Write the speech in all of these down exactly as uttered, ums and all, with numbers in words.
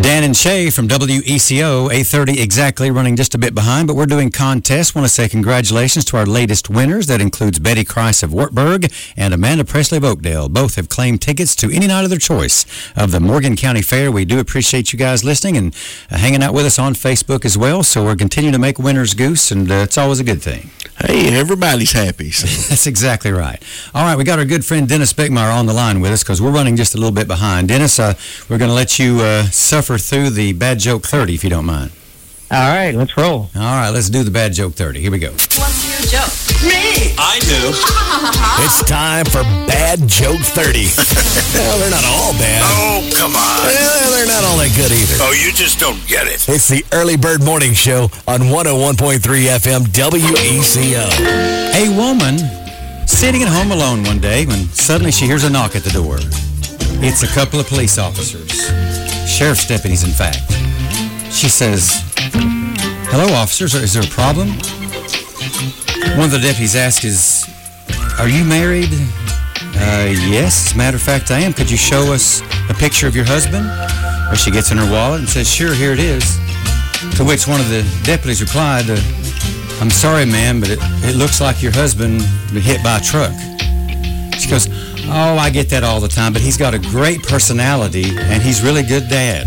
Dan and Shay from W E C O, eight thirty exactly, running just a bit behind, but we're doing contests. Want to say congratulations to our latest winners. That includes Betty Krice of Wartburg and Amanda Presley of Oakdale. Both have claimed tickets to any night of their choice of the Morgan County Fair. We do appreciate you guys listening and uh, hanging out with us on Facebook as well. So we're continuing to make winners, Goose, and uh, it's always a good thing. Hey, everybody's happy. So. That's exactly right. All right, we got our good friend Dennis Beckmeyer on the line with us because we're running just a little bit behind. Dennis, uh, we're going to let you uh, suffer through the Bad Joke thirty, if you don't mind. All right, let's roll. All right, let's do the Bad Joke thirty. Here we go. What's your joke? Me! I do. It's time for Bad Joke thirty. Well, they're not all bad. Oh, come on. Well, they're not all that good either. Oh, you just don't get it. It's the Early Bird Morning Show on one oh one point three F M W E C O. A woman sitting at home alone one day when suddenly she hears a knock at the door. It's a couple of police officers. Sheriff's deputies, in fact. She says, "Hello, officers. Is there a problem?" One of the deputies asks, "Is, are you married?" Uh, yes, as a matter of fact, I am. Could you show us a picture of your husband? Or she gets in her wallet and says, "Sure, here it is." To which one of the deputies replied, uh, "I'm sorry, ma'am, but it, it looks like your husband was hit by a truck." She goes, "Oh, I get that all the time, but he's got a great personality, and he's really good dad."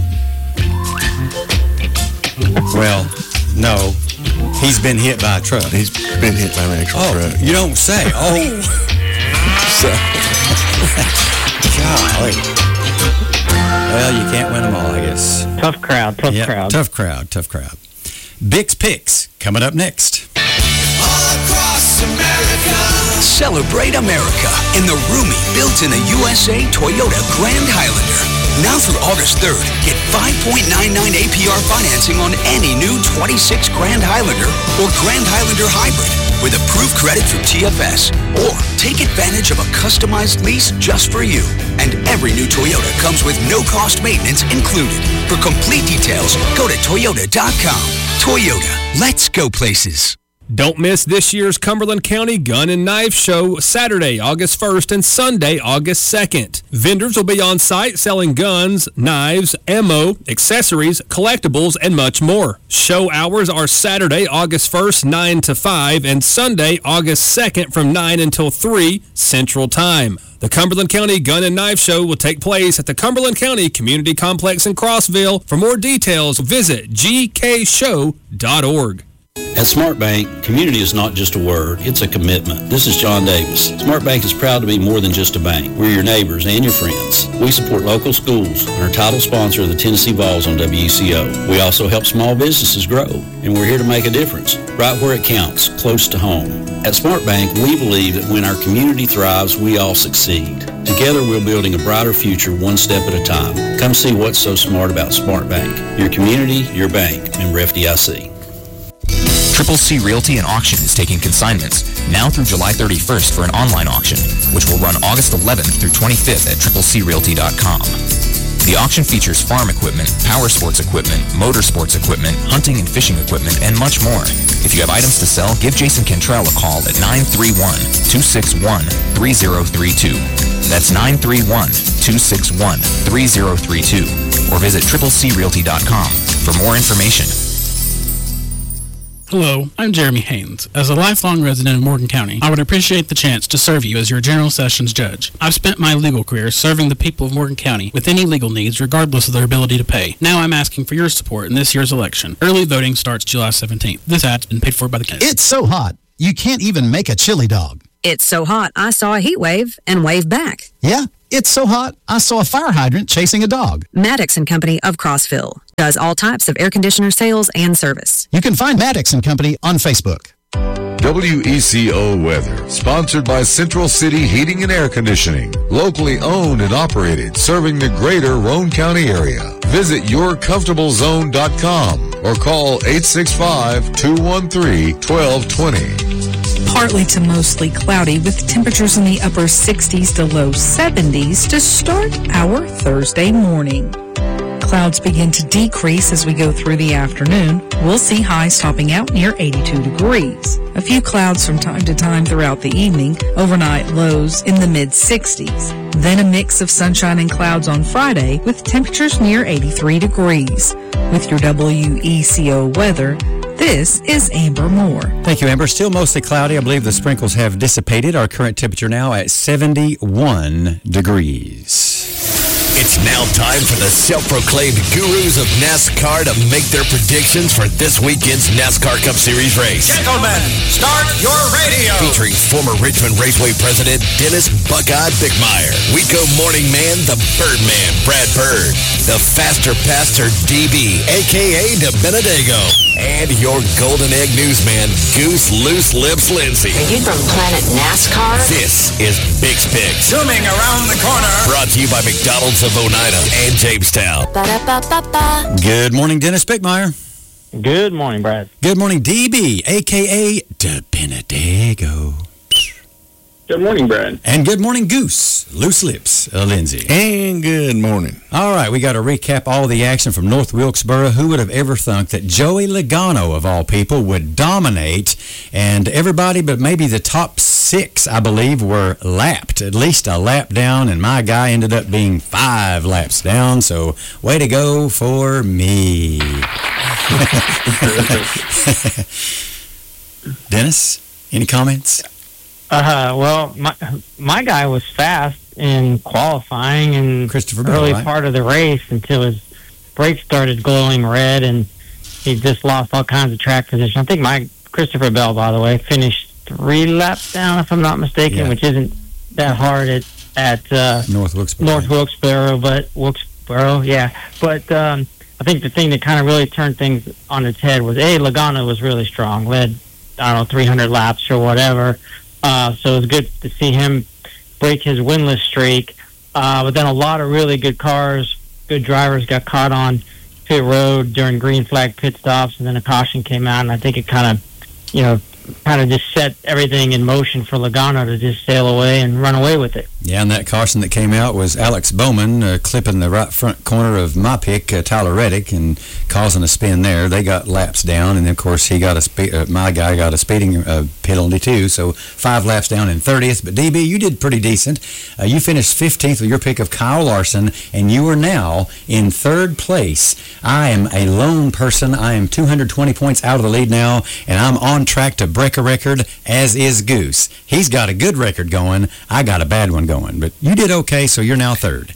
Well, no. He's been hit by a truck. He's been hit by an actual oh, truck. You don't say. Oh. So. Golly. Well, you can't win them all, I guess. Tough crowd, tough yep, crowd. Tough crowd, tough crowd. Bix Picks coming up next. All across America. Celebrate America in the roomy, built-in a U S A Toyota Grand Highlander. Now through August third, get five point nine nine A P R financing on any new twenty-six Grand Highlander or Grand Highlander Hybrid with approved credit through T F S. Or take advantage of a customized lease just for you. And every new Toyota comes with no-cost maintenance included. For complete details, go to Toyota dot com. Toyota, let's go places. Don't miss this year's Cumberland County Gun and Knife Show, Saturday, August first and Sunday, August second. Vendors will be on site selling guns, knives, ammo, accessories, collectibles, and much more. Show hours are Saturday, August first, nine to five, and Sunday, August second from nine until three Central Time. The Cumberland County Gun and Knife Show will take place at the Cumberland County Community Complex in Crossville. For more details, visit g k show dot org. At SmartBank, community is not just a word, it's a commitment. This is John Davis. SmartBank is proud to be more than just a bank. We're your neighbors and your friends. We support local schools and are title sponsor of the Tennessee Vols on W E C O. We also help small businesses grow, and we're here to make a difference, right where it counts, close to home. At SmartBank, we believe that when our community thrives, we all succeed. Together, we're building a brighter future one step at a time. Come see what's so smart about SmartBank. Your community, your bank. Member F D I C. Triple C Realty and Auction is taking consignments now through July thirty-first for an online auction, which will run August eleventh through twenty-fifth at triple c realty dot com. The auction features farm equipment, power sports equipment, motorsports equipment, hunting and fishing equipment, and much more. If you have items to sell, give Jason Cantrell a call at nine three one, two six one, three zero three two. That's nine three one, two six one, three zero three two. Or visit triple c realty dot com for more information. Hello, I'm Jeremy Haynes. As a lifelong resident of Morgan County, I would appreciate the chance to serve you as your General Sessions Judge. I've spent my legal career serving the people of Morgan County with any legal needs regardless of their ability to pay. Now I'm asking for your support in this year's election. Early voting starts July seventeenth. This ad's been paid for by the county. It's so hot, you can't even make a chili dog. It's so hot, I saw a heat wave and waved back. Yeah, it's so hot, I saw a fire hydrant chasing a dog. Maddox and Company of Crossville does all types of air conditioner sales and service. You can find Maddox and Company on Facebook. W E C O Weather, sponsored by Central City Heating and Air Conditioning, locally owned and operated, serving the greater Roane County area. Visit your comfortable zone dot com or call eight six five, two one three, one two two zero. Partly to mostly cloudy with temperatures in the upper sixties to low seventies to start our Thursday morning. Clouds begin to decrease as we go through the afternoon. We'll see highs topping out near eighty-two degrees. A few clouds from time to time throughout the evening, overnight lows in the mid sixties. Then a mix of sunshine and clouds on Friday with temperatures near eighty-three degrees. With your W E C O weather, this is Amber Moore. Thank you, Amber. Still mostly cloudy. I believe the sprinkles have dissipated. Our current temperature now at seventy-one degrees. It's now time for the self-proclaimed gurus of NASCAR to make their predictions for this weekend's NASCAR Cup Series race. Gentlemen, start your radio. Featuring former Richmond Raceway President Dennis Buckeye Bickmeyer, Weeco Morning Man, the Birdman, Brad Bird, the Faster Pastor D B, a k a. De Benedego, and your Golden Egg Newsman, Goose Loose Lips Lindsay. Are you from Planet NASCAR? This is Big's Picks. Zooming around the corner. Brought to you by McDonald's of Oneida and Jamestown. Ba-da-ba-ba-ba. Good morning, Dennis Bickmeyer. Good morning, Brad. Good morning, D B, a k a. De Benedego. Good morning, Brad. And good morning, Goose, Loose Lips, uh, Lindsay. And good morning. All right, we got to recap all the action from North Wilkesboro. Who would have ever thunk that Joey Logano, of all people, would dominate? And everybody but maybe the top six, I believe, were lapped, at least a lap down, and my guy ended up being five laps down, so way to go for me. Dennis, any comments? Uh, well, my my guy was fast in qualifying and Christopher Bell, early right? part of the race until his brakes started glowing red and he just lost all kinds of track position. I think my Christopher Bell, by the way, finished three laps down, if I'm not mistaken, Yeah. which isn't that hard at at uh, North Wilkesboro. North Wilkesboro, but Wilkesboro, yeah. But um, I think the thing that kind of really turned things on its head was, A, Logano was really strong, led, I don't know, three hundred laps or whatever. Uh, so it was good to see him break his winless streak. Uh, but then a lot of really good cars, good drivers got caught on pit road during green flag pit stops, and then a caution came out, and I think it kind of, you know, kind of just set everything in motion for Logano to just sail away and run away with it. Yeah, and that caution that came out was Alex Bowman uh, clipping the right front corner of my pick, uh, Tyler Reddick, and causing a spin there. They got laps down, and of course he got a spe- uh, my guy got a speeding uh, penalty too. So five laps down in thirtieth. But D B, you did pretty decent. Uh, you finished fifteenth with your pick of Kyle Larson, and you are now in third place. I am a lone person. I am two hundred twenty points out of the lead now, and I'm on track to break a record, as is Goose. He's got a good record going. I got a bad one going. But you did okay, so you're now third.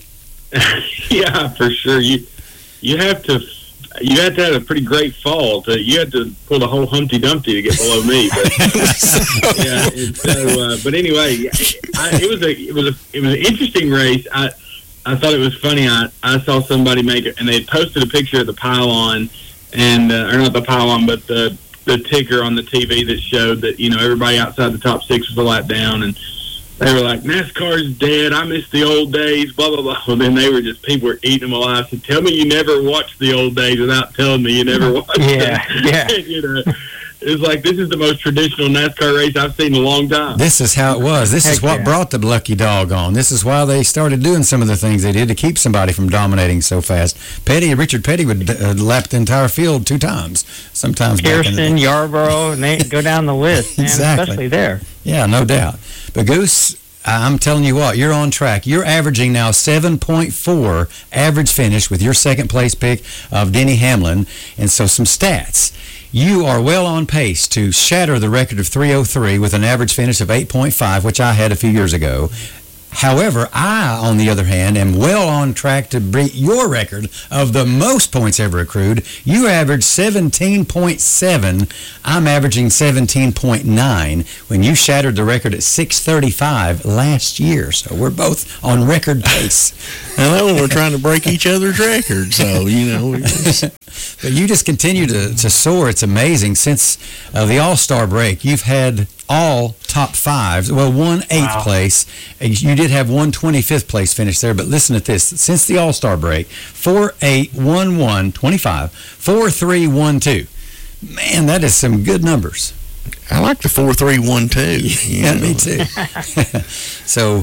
Yeah, for sure. You you have to you have to have a pretty great fall. To, you had to pull the whole Humpty Dumpty to get below me. But, yeah, and so, uh, but anyway, I, it was a it was a it was an interesting race. I I thought it was funny. I, I saw somebody make it, and they posted a picture of the pylon, and uh, or not the pylon, but the the ticker on the T V that showed that, you know, everybody outside the top six was a lap down, and they were like, NASCAR's dead, I miss the old days, blah, blah, blah. And then they were just, people were eating them alive. So tell me you never watched the old days without telling me you never watched Yeah, them. yeah. You know, it's like, this is the most traditional NASCAR race I've seen in a long time. This is how it was. This Heck is what yeah. brought the lucky dog on. This is why they started doing some of the things they did to keep somebody from dominating so fast. Petty, Richard Petty would uh, lap the entire field two times, sometimes back in the Pearson, Yarborough, and they go down the list, man, Exactly. especially there. Yeah, no doubt. But Goose, I'm telling you what, you're on track. You're averaging now seven point four average finish with your second place pick of Denny Hamlin. And so some stats. You are well on pace to shatter the record of three oh three with an average finish of eight point five, which I had a few years ago. However, I, on the other hand, am well on track to beat your record of the most points ever accrued. You averaged seventeen point seven. I'm averaging seventeen point nine when you shattered the record at six thirty-five last year. So we're both on record pace. I know, we're trying to break each other's records, so, you know. we just- But you just continue to, to soar. It's amazing. Since uh, the All-Star break, you've had all top fives. Well, one eighth Wow. place. You did have one twenty-fifth place finish there, but listen to this. Since the All-Star break, four eight one one twenty-five, four three one two. Man, that is some good numbers. I like the four three one two. Yeah, me too. So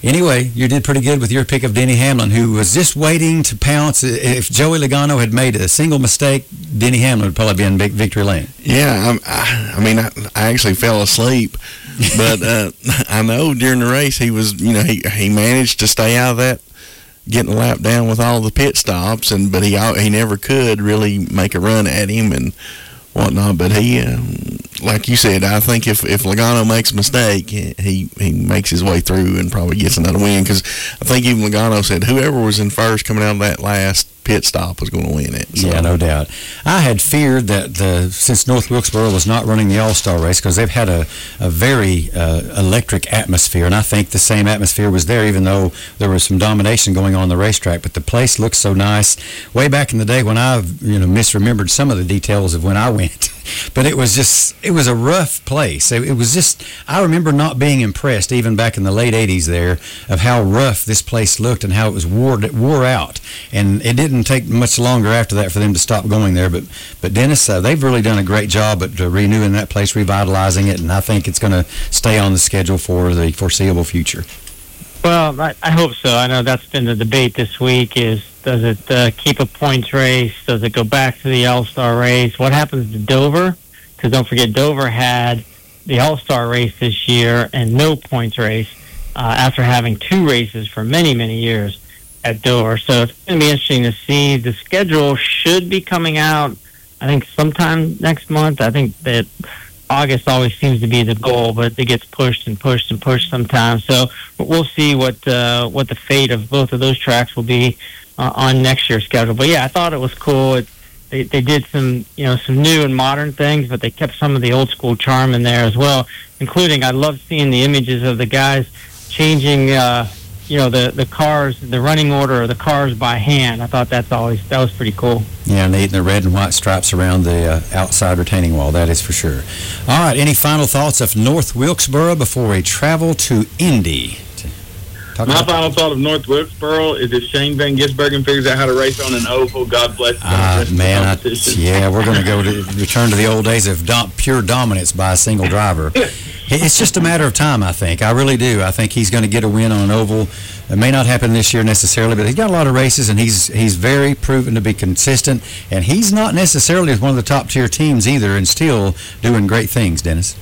Anyway, you did pretty good with your pick of Denny Hamlin, who was just waiting to pounce. If Joey Logano had made a single mistake, Denny Hamlin would probably be in big victory lane. Yeah, I, I mean, I, I actually fell asleep, but uh, I know during the race he was, you know, he he managed to stay out of that, getting a lap down with all the pit stops, and but he he never could really make a run at him and whatnot. But he, um, like you said, I think if, if Logano makes a mistake, he, he makes his way through and probably gets another win. Because I think even Logano said whoever was in first coming out of that last pit stop was going to win it. So. Yeah, no doubt. I had feared that the, since North Wilkesboro was not running the All-Star race, because they've had a, a very uh, electric atmosphere, and I think the same atmosphere was there, even though there was some domination going on the racetrack. But the place looks so nice. Way back in the day when I, you know, misremembered some of the details of when I went. But it was just, it was a rough place. It, it was just, I remember not being impressed, even back in the late eighties there, of how rough this place looked and how it was wore, it wore out. And it didn't take much longer after that for them to stop going there. But, but Dennis, uh, they've really done a great job at uh, renewing that place, revitalizing it, and I think it's going to stay on the schedule for the foreseeable future. Well, I, I hope so. I know that's been the debate this week is, does it uh, keep a points race? Does it go back to the All-Star race? What happens to Dover? Because don't forget, Dover had the All-Star race this year and no points race uh, after having two races for many, many years at Dover. So it's going to be interesting to see. The schedule should be coming out, I think, sometime next month. I think that August always seems to be the goal, but it gets pushed and pushed and pushed sometimes. So we'll see what uh, what the fate of both of those tracks will be uh, on next year's schedule. But yeah, I thought it was cool. It, they they did some you know some new and modern things, but they kept some of the old school charm in there as well. Including, I love seeing the images of the guys changing uh, you know the the cars, the running order of the cars by hand. I thought that's always that was pretty cool. Yeah, neat, and the red and white stripes around the uh, outside retaining wall, that is for sure. All right, any final thoughts of North Wilkesboro before we travel to Indy? Talk My final thought of North Wilkesboro is if Shane Van Gisbergen figures out how to race on an oval, God bless him. Ah, man, I, yeah, we're going to go to return to the old days of dom pure dominance by a single driver. It's just a matter of time, I think. I really do. I think he's going to get a win on an oval. It may not happen this year necessarily, but he's got a lot of races, and he's he's very proven to be consistent. And he's not necessarily one of the top-tier teams either, and still doing great things, Dennis.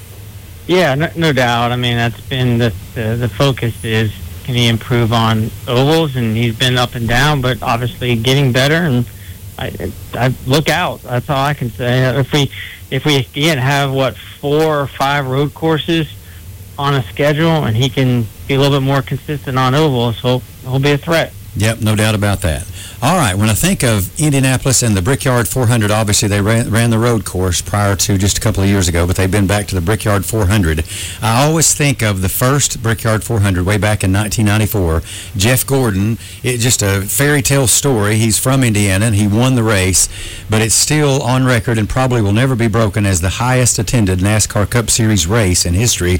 Yeah, no, no doubt. I mean, that's been the, the the focus is can he improve on ovals, and he's been up and down, but obviously getting better. And I, I look out. That's all I can say. If we if we again have what four or five road courses on a schedule, and he can be a little bit more consistent on ovals, so he'll be a threat. Yep, no doubt about that. All right, when I think of Indianapolis and the Brickyard four hundred, obviously they ran, ran the road course prior to just a couple of years ago, but they've been back to the Brickyard four hundred. I always think of the first Brickyard four hundred way back in nineteen ninety-four. Jeff Gordon, it's just a fairy tale story. He's from Indiana, and he won the race, but it's still on record and probably will never be broken as the highest attended NASCAR Cup Series race in history.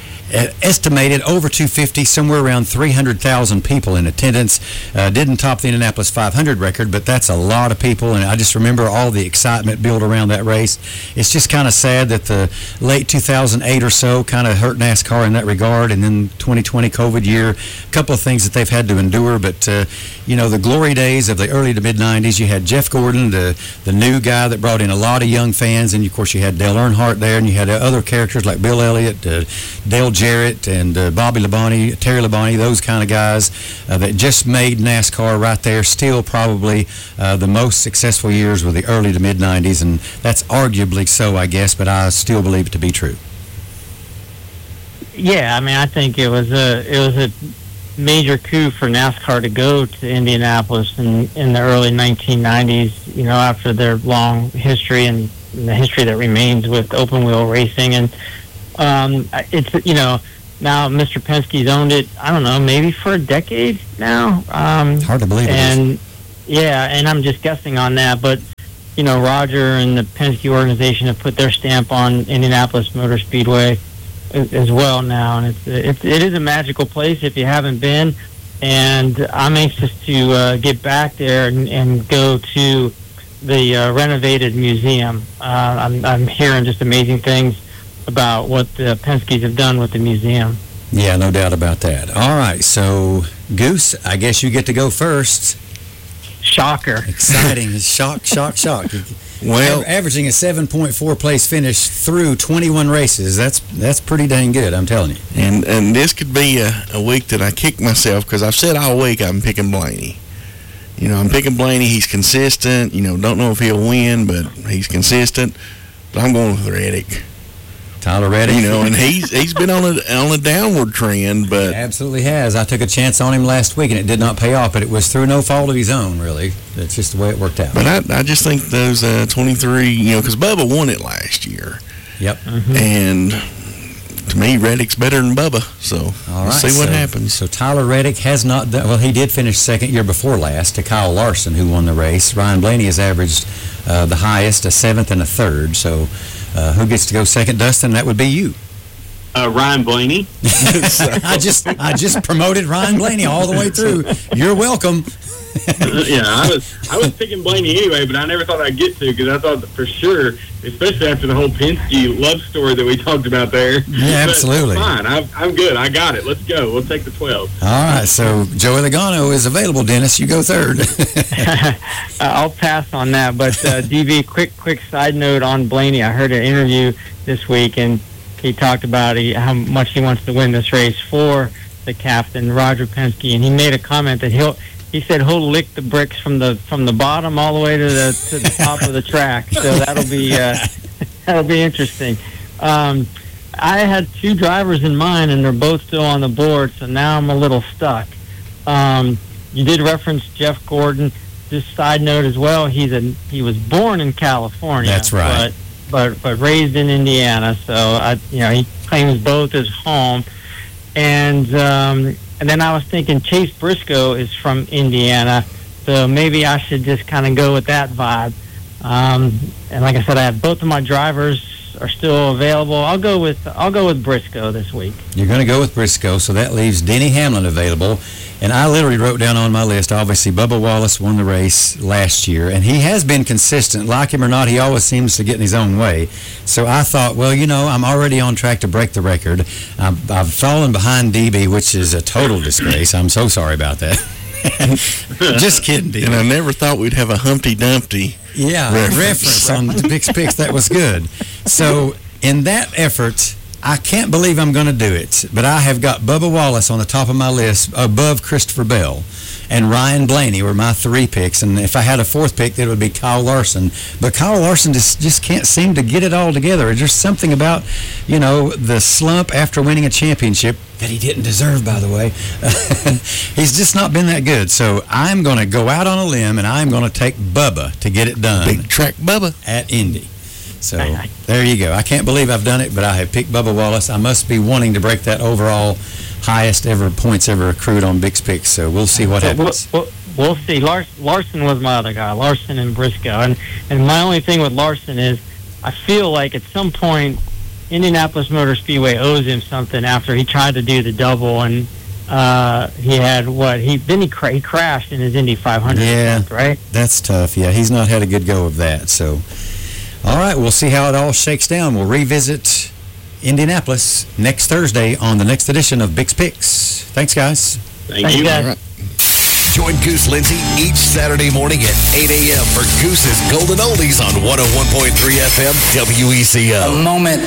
Estimated over two hundred fifty, somewhere around three hundred thousand people in attendance. Uh, didn't top the Indianapolis five hundred record, but that's a lot of people, and I just remember all the excitement built around that race. It's just kind of sad that the late two thousand eight or so kind of hurt NASCAR in that regard, and then twenty twenty COVID year, a couple of things that they've had to endure, but uh, you know, the glory days of the early to mid nineties, you had Jeff Gordon, the, the new guy that brought in a lot of young fans, and of course you had Dale Earnhardt there, and you had other characters like Bill Elliott, uh, Dale Jarrett, and uh, Bobby Labonte, Terry Labonte, those kind of guys uh, that just made NASCAR right there. Still probably uh, the most successful years were the early to mid nineties, and that's arguably so, I guess, but I still believe it to be true. Yeah, I mean, I think it was a it was a major coup for NASCAR to go to Indianapolis in in the early nineteen nineties. You know, after their long history and the history that remains with open wheel racing, and um, it's you know. Now, Mister Penske's owned it, I don't know, maybe for a decade now. Um, Hard to believe and, it is. Yeah, and I'm just guessing on that. But, you know, Roger and the Penske organization have put their stamp on Indianapolis Motor Speedway as, as well now. And it's, it's, it is a magical place if you haven't been. And I'm anxious to uh, get back there and, and go to the uh, renovated museum. Uh, I'm, I'm hearing just amazing things about what the Penske's have done with the museum. Yeah, no doubt about that. All right, so Goose, I guess you get to go first. Shocker. Exciting. shock, shock, shock. Well, A- averaging a seven point four place finish through twenty-one races. That's that's pretty dang good, I'm telling you. And and this could be a, a week that I kick myself because I've said all week I'm picking Blaney. You know, I'm picking Blaney. He's consistent. You know, don't know if he'll win, but he's consistent. But I'm going with Reddick. Tyler Reddick. You know, and he's he's been on a on a downward trend, but He absolutely has. I took a chance on him last week, and it did not pay off, but it was through no fault of his own, really. That's just the way it worked out. But I I just think those uh, twenty-three, you know, because Bubba won it last year. Yep. Mm-hmm. And to me, Reddick's better than Bubba, so All we'll right, see what so, happens. So Tyler Reddick has not done, well, he did finish second year before last to Kyle Larson, who won the race. Ryan Blaney has averaged uh, the highest, a seventh and a third. So uh, who gets to go second, Dustin? That would be you. Uh, Ryan Blaney. I just I just promoted Ryan Blaney all the way through. You're welcome. yeah, I was I was picking Blaney anyway, but I never thought I'd get to because I thought that for sure, especially after the whole Penske love story that we talked about there. Yeah, absolutely. But fine, I'm, I'm good. I got it. Let's go. We'll take the twelve. All right, so Joey Logano is available. Dennis, you go third. I'll pass on that. But uh, D V, quick quick side note on Blaney. I heard an interview this week, and he talked about he, how much he wants to win this race for the captain, Roger Penske, and he made a comment that he'll. He said he'll lick the bricks from the from the bottom all the way to the to the top of the track. So that'll be uh, that'll be interesting. Um, I had two drivers in mind, and they're both still on the board. So now I'm a little stuck. Um, you did reference Jeff Gordon. Just side note as well. He's a he was born in California. That's right. But but but raised in Indiana. So I you know he claims both as home. And um, and then I was thinking Chase Briscoe is from Indiana, so maybe I should just kind of go with that vibe. Um, and like I said, I have both of my drivers are still available. I'll go with I'll go with Briscoe this week. You're going to go with Briscoe, so that leaves Denny Hamlin available. And I literally wrote down on my list, obviously, Bubba Wallace won the race last year, and he has been consistent. Like him or not, he always seems to get in his own way. So I thought, well, you know, I'm already on track to break the record. I've, I've fallen behind D B, which is a total disgrace. I'm so sorry about that. Just kidding, D B. And I never thought we'd have a Humpty Dumpty Yeah, reference, reference on Bix Picks. That was good. So in that effort, I can't believe I'm going to do it, but I have got Bubba Wallace on the top of my list above Christopher Bell, and Ryan Blaney were my three picks, and if I had a fourth pick, it would be Kyle Larson. But Kyle Larson just, just can't seem to get it all together. There's just something about, you know, the slump after winning a championship that he didn't deserve, by the way. He's just not been that good. So I'm going to go out on a limb, and I'm going to take Bubba to get it done. Big track Bubba. At Indy. So there you go. I can't believe I've done it, but I have picked Bubba Wallace. I must be wanting to break that overall highest ever points ever accrued on Bix Picks. So we'll see what happens. We'll, we'll, we'll see. Lars, Larson was my other guy, Larson and Briscoe. And, and my only thing with Larson is I feel like at some point Indianapolis Motor Speedway owes him something after he tried to do the double, and uh, he had what? He Then he, cra- he crashed in his Indy five hundred. Yeah, month, right? That's tough. Yeah, he's not had a good go of that. So, all right, we'll see how it all shakes down. We'll revisit Indianapolis next Thursday on the next edition of Bix Picks. Thanks, guys. Thank Thank you. Guys. All right. Join Goose Lindsay each Saturday morning at eight a.m. for Goose's Golden Oldies on one oh one point three F M W E C O. A moment